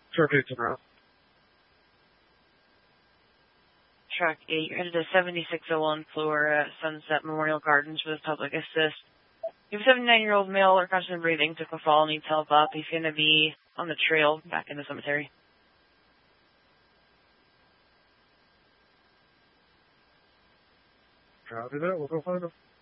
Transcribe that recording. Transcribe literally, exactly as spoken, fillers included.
Truck eight tomorrow. Truck eight, you're headed to seventy-six oh one Flora Sunset Memorial Gardens with public assist. You have a seventy-nine-year-old male or constant breathing, took a fall, needs help up. He's going to be on the trail back in the cemetery. Copy that. We'll go find him.